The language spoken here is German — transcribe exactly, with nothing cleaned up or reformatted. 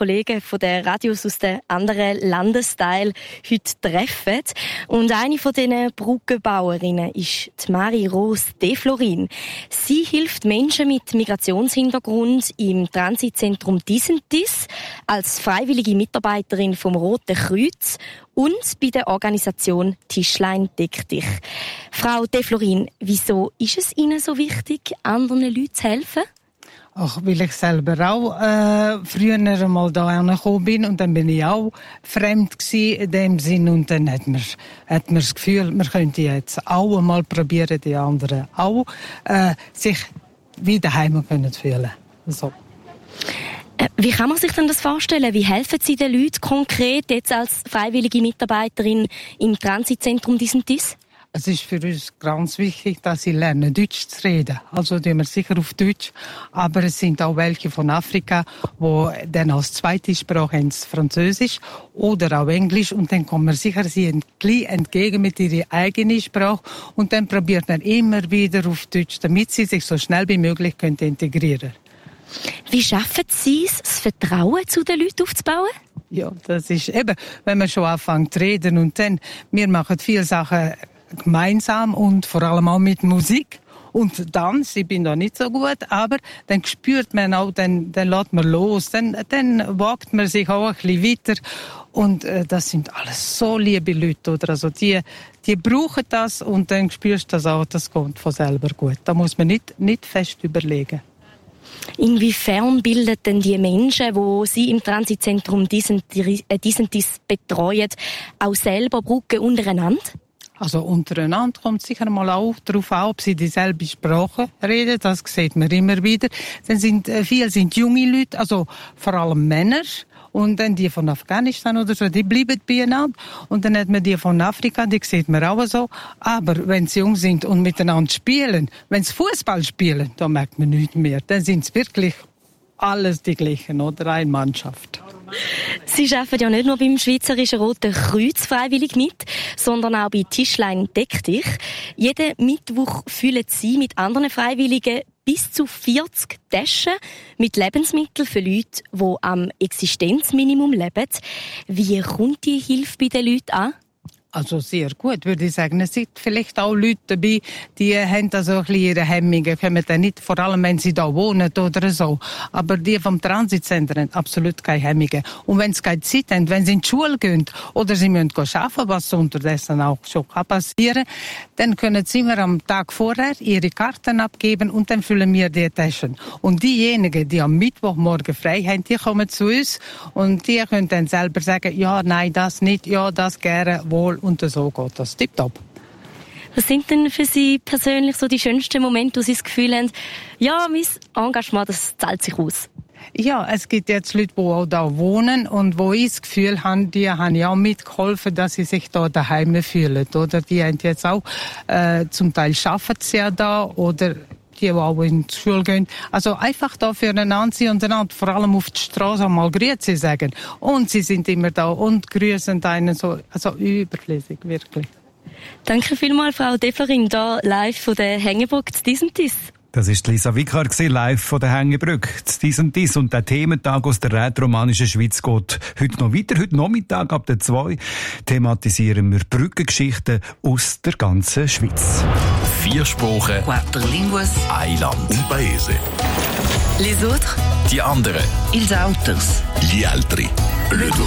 Kollegen von den Radios aus den anderen Landesteilen heute treffen. Und eine von diesen Brückenbauerinnen ist die Marie-Rose Deflorin. Sie hilft Menschen mit Migrationshintergrund im Transitzentrum Disentis als freiwillige Mitarbeiterin vom Roten Kreuz und bei der Organisation Tischlein deck dich. Frau Deflorin, wieso ist es Ihnen so wichtig, anderen Leuten zu helfen? Ach, weil ich selber auch äh, früher einmal da angekommen bin und dann bin ich auch fremd gsi in dem Sinn und dann hat man, hat man das Gefühl, man könnte jetzt auch einmal probieren, die anderen auch äh, sich wieder heim können fühlen. So. Wie kann man sich denn das vorstellen? Wie helfen Sie den Leuten konkret jetzt als freiwillige Mitarbeiterin im Transitzentrum Disentis? Es ist für uns ganz wichtig, dass sie lernen, Deutsch zu reden. Also tun wir sicher auf Deutsch. Aber es sind auch welche von Afrika, die dann als zweite Sprache haben Französisch oder auch Englisch. Und dann kommen wir sicher sie entgegen mit ihrer eigenen Sprache. Und dann probiert man immer wieder auf Deutsch, damit sie sich so schnell wie möglich können integrieren. Wie schaffen Sie es, das Vertrauen zu den Leuten aufzubauen? Ja, das ist eben, wenn man schon anfängt zu reden und dann, wir machen viele Sachen gemeinsam und vor allem auch mit Musik und Tanz. Ich bin da nicht so gut, aber dann spürt man auch, dann, dann lässt man los, dann, dann wagt man sich auch ein bisschen weiter und äh, das sind alles so liebe Leute, oder? Also die, die brauchen das und dann spürst du das auch, das kommt von selber gut. Da muss man nicht, nicht fest überlegen. Inwiefern bilden denn die Menschen, die Sie im Transitzentrum Disentis betreuen, auch selber Brücken untereinander? Also untereinander kommt sicher mal auch darauf an, ob sie dieselbe Sprache reden. Das sieht man immer wieder. Dann sind äh, viele sind junge Leute, also vor allem Männer. Und dann die von Afghanistan oder so, die bleiben beieinander. Und dann hat man die von Afrika, die sieht man auch so. Aber wenn sie jung sind und miteinander spielen, wenn sie Fußball spielen, dann merkt man nichts mehr. Dann sind es wirklich alles die gleichen, oder? Eine Mannschaft. Sie arbeiten ja nicht nur beim Schweizerischen Roten Kreuz freiwillig mit, sondern auch bei Tischlein deck dich. Jeden Mittwoch füllen Sie mit anderen Freiwilligen bis zu vierzig Taschen mit Lebensmitteln für Leute, die am Existenzminimum leben. Wie kommt die Hilfe bei den Leuten an? Also sehr gut, würde ich sagen. Es sind vielleicht auch Leute dabei, die haben da so ein bisschen ihre Hemmungen, kommen dann nicht, vor allem wenn sie da wohnen oder so. Aber die vom Transitzentrum haben absolut keine Hemmungen. Und wenn sie keine Zeit haben, wenn sie in die Schule gehen oder sie müssen arbeiten, was unterdessen auch schon passieren kann, dann können sie immer am Tag vorher ihre Karten abgeben und dann füllen wir die Taschen. Und diejenigen, die am Mittwochmorgen frei haben, die kommen zu uns und die können dann selber sagen, ja, nein, das nicht, ja, das gerne, wohl. Und so geht das tipptopp. Was sind denn für Sie persönlich so die schönsten Momente, wo Sie das Gefühl haben, ja, mein Engagement, das zahlt sich aus? Ja, es gibt jetzt Leute, die auch da wohnen und wo ich das Gefühl habe, die haben ja auch mitgeholfen, dass sie sich da daheim fühlen. Oder die haben jetzt auch, äh, zum Teil arbeiten sie ja da oder die, die auch in die Schule gehen. Also einfach da füreinander sein und einander vor allem auf die Straße mal Grüezi sagen. Und sie sind immer da und grüßen einen so, also überflüssig, wirklich. Danke vielmals, Frau Deflorin, da live von der Hängebrücke zu Disentis. Das ist Lisa Wickar, live von der Hängebrücke. Dies und dies. Und der Thementag aus der rätoromanischen Schweiz geht heute noch weiter. Heute Nachmittag ab der zwei thematisieren wir Brückengeschichten aus der ganzen Schweiz. Vier Sprachen, Quattro linguas, ein Land, un paese. Les autres, Die anderen, ils auters. gli altri.